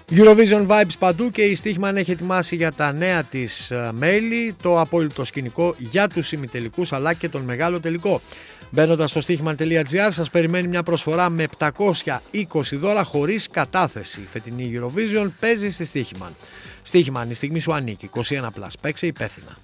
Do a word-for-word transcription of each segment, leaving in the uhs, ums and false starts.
Eurovision Vibes παντού και η Στίχημαν έχει ετοιμάσει για τα νέα της μέλη το απόλυτο σκηνικό για τους ημιτελικούς αλλά και τον μεγάλο τελικό. Μπαίνοντας στο στίχημαν τελεία τζι άρ σας περιμένει μια προσφορά με επτακόσια είκοσι δώρα χωρίς κατάθεση. Η φετινή Eurovision παίζει στη Στίχημαν. Στίχημαν, η στιγμή σου ανήκει. είκοσι ένα πλας. Παίξε υπεύθυνα.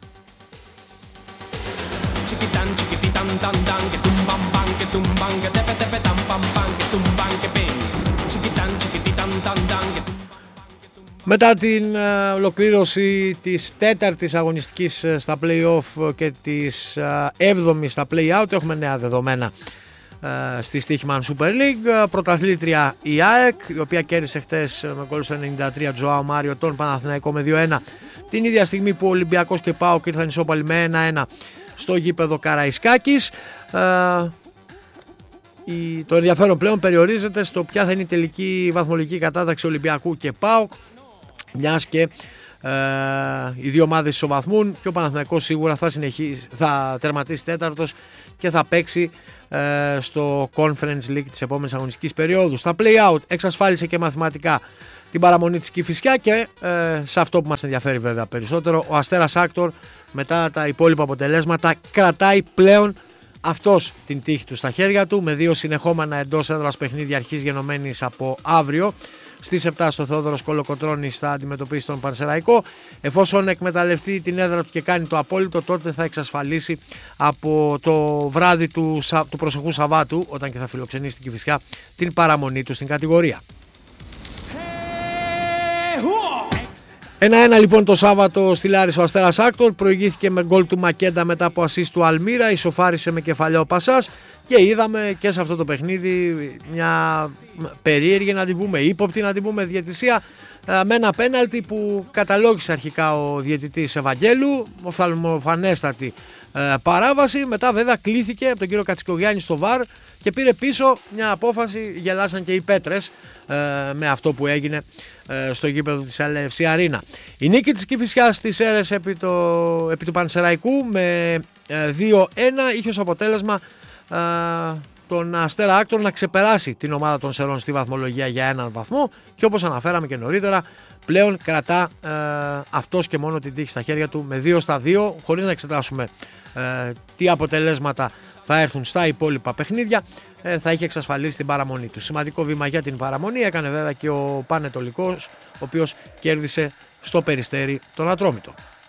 Μετά την uh, ολοκλήρωση της τέταρτης αγωνιστικής uh, στα play-off και της uh, έβδομης στα play-out έχουμε νέα δεδομένα uh, στη Stihman Super League. Uh, πρωταθλήτρια η ΑΕΚ, η οποία κέρδισε χτες uh, με γκολ στο ενενήντα τρία Τζοάο Μάριο τον Παναθηναϊκό με δύο ένα, την ίδια στιγμή που ο Ολυμπιακός και ΠΑΟΚ ήρθαν ισόπαλοι με ένα ένα στο γήπεδο Καραϊσκάκης. Uh, η, το ενδιαφέρον πλέον περιορίζεται στο ποια θα είναι η τελική βαθμολογική κατάταξη Ολυμπιακού και ΠΑΟΚ, μιας και ε, οι δύο ομάδες ισοβαθμούν και ο Παναθηναϊκός σίγουρα θα, συνεχίσει, θα τερματίσει τέταρτος και θα παίξει ε, στο Conference League της επόμενης αγωνιστικής περίοδου. Στα play-out εξασφάλισε και μαθηματικά την παραμονή της Κηφισιά και ε, σε αυτό που μας ενδιαφέρει βέβαια περισσότερο, ο Αστέρας Άκτορ μετά τα υπόλοιπα αποτελέσματα κρατάει πλέον αυτός την τύχη του στα χέρια του, με δύο συνεχόμενα εντός έδρας παιχνίδια αρχής γενομένης από αύριο. Στις επτά στο Θεόδωρος Κολοκοτρώνης θα αντιμετωπίσει τον Πανσεραϊκό. Εφόσον εκμεταλλευτεί την έδρα του και κάνει το απόλυτο, τότε θα εξασφαλίσει από το βράδυ του, του προσεχού Σαββάτου, όταν και θα φιλοξενήσει την Κηφισιά, την παραμονή του στην κατηγορία. ένα ένα λοιπόν το Σάββατο στη Λάρισα ο Αστέρας Άκτορ, προηγήθηκε με γκολ του Μακέντα μετά από ασίστ του Αλμύρα, ισοφάρισε με κεφαλιά ο Πασάς και είδαμε και σε αυτό το παιχνίδι μια περίεργη να την πούμε, ύποπτη να την πούμε διαιτησία, με ένα πέναλτι που καταλόγησε αρχικά ο διαιτητής Ευαγγέλου, οφθαλμοφανέστατη παράβαση, μετά βέβαια κλήθηκε από τον κύριο Κατσικογιάννη στο βαρ και πήρε πίσω μια απόφαση, γελάσαν και οι πέτρες ε, με αυτό που έγινε ε, στο γήπεδο της Ελ Εφ Σι Αρίνα. Η νίκη της Κηφισιάς στις αίρες επί, το, επί του Πανσεραϊκού με ε, δύο ένα είχε ως αποτέλεσμα ε, τον Αστέρα Άκτορ να ξεπεράσει την ομάδα των Σερών στη βαθμολογία για έναν βαθμό και όπως αναφέραμε και νωρίτερα πλέον κρατά ε, αυτός και μόνο την τύχη στα χέρια του με δύο στα δύο, χωρίς να εξετάσουμε ε, τι αποτελέσματα θα έρθουν στα υπόλοιπα παιχνίδια, ε, θα είχε εξασφαλίσει την παραμονή του. Σημαντικό βήμα για την παραμονή έκανε βέβαια και ο Πανετολικός, ο οποίος κέρδισε στο Περιστέρι τον Ατρόμητο.